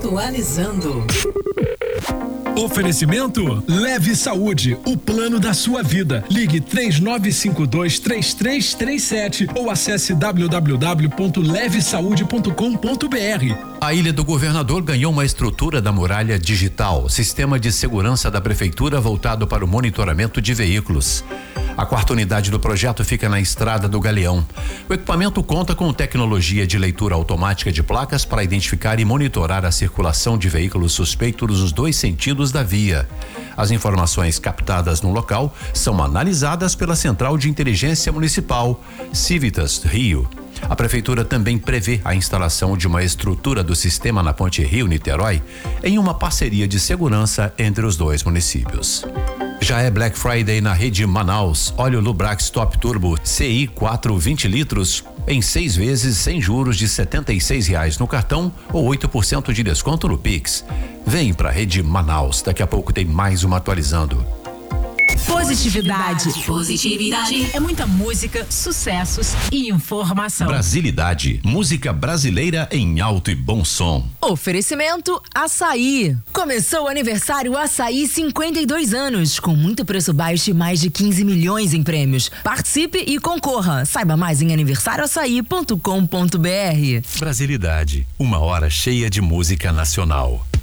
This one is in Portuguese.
Atualizando. Oferecimento Leve Saúde, o plano da sua vida. Ligue 3952-3337 ou acesse www.levesaude.com.br. A Ilha do Governador ganhou uma estrutura da muralha digital, sistema de segurança da prefeitura voltado para o monitoramento de veículos. A quarta unidade do projeto fica na Estrada do Galeão. O equipamento conta com tecnologia de leitura automática de placas para identificar e monitorar a circulação de veículos suspeitos nos dois sentidos da via. As informações captadas no local são analisadas pela Central de Inteligência Municipal, Civitas Rio. A prefeitura também prevê a instalação de uma estrutura do sistema na Ponte Rio-Niterói em uma parceria de segurança entre os dois municípios. Já é Black Friday na rede Manaus. Óleo Lubrax Top Turbo CI 4 20 litros em 6 vezes sem juros de R$76 no cartão ou 8% de desconto no Pix. Vem pra rede Manaus. Daqui a pouco tem mais uma atualizando. Positividade. É muita música, sucessos e informação. Brasilidade, música brasileira em alto e bom som. Oferecimento Açaí. Começou o aniversário Açaí 52 anos, com muito preço baixo e mais de 15 milhões em prêmios. Participe e concorra. Saiba mais em aniversarioaçaí.com.br. Brasilidade, uma hora cheia de música nacional.